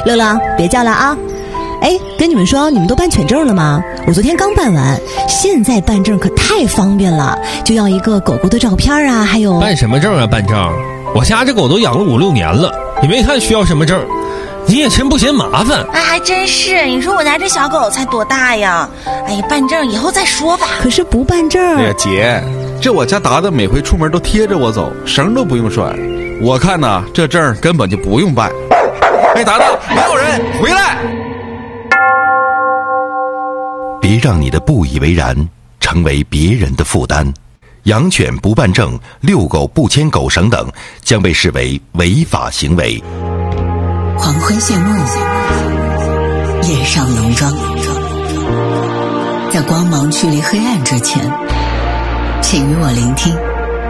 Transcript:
乐乐，别叫了啊！哎，跟你们说，你们都办犬证了吗？我昨天刚办完，现在办证可太方便了，就要一个狗狗的照片啊，还有…… 办什么证啊？办证？我家这狗都养了5、6年了，你没看需要什么证？你也真不嫌麻烦。 哎，还真是。你说我家这小狗才多大呀？哎呀，办证以后再说吧。 可是不办证…… 哎呀，姐，这我家达达每回出门都贴着我走，绳都不用拴。我看呐，这证根本就不用办。哎，达达，没有人，回来！ 别让你的不以为然成为别人的负担。养犬不办证、遛狗不牵狗绳等将被视为违法行为。 黄昏谢幕，夜上浓妆，在光芒驱离黑暗之前，请与我聆听